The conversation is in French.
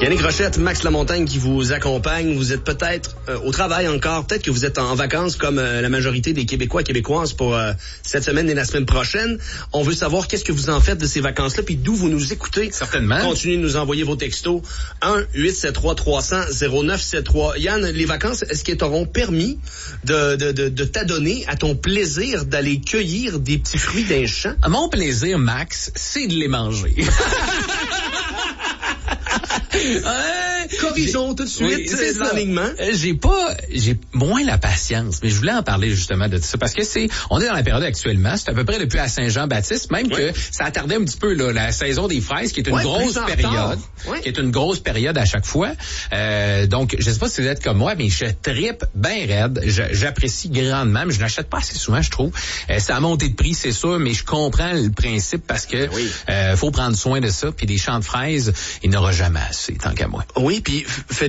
Yannick Rochette, Max Lamontagne qui vous accompagne. Vous êtes peut-être au travail encore, peut-être que vous êtes en vacances comme la majorité des Québécois et Québécoises pour cette semaine et la semaine prochaine. On veut savoir qu'est-ce que vous en faites de ces vacances-là, puis d'où vous nous écoutez. Certainement. Continuez de nous envoyer vos textos. 1-873-300-0973. Yann, les vacances, est-ce qu'elles t'auront permis de t'adonner à ton plaisir d'aller cueillir des petits fruits d'un champ? Mon plaisir, Max, c'est de les manger. Corrigeons tout de suite, oui, c'est l'alignement. J'ai moins la patience, mais je voulais en parler justement de ça parce que on est dans la période actuellement, c'est à peu près depuis à Saint-Jean-Baptiste, même que ça a tardé un petit peu là, la saison des fraises qui est une grosse période, qui est une grosse période à chaque fois. Donc je sais pas si vous êtes comme moi, mais je trippe bien raide, j'apprécie grandement, mais je n'achète pas assez souvent, je trouve. Ça a monté de prix, c'est sûr, mais je comprends le principe parce que faut prendre soin de ça, puis des champs de fraises, il n'y en aura jamais assez, tant qu'à moi. Oui, puis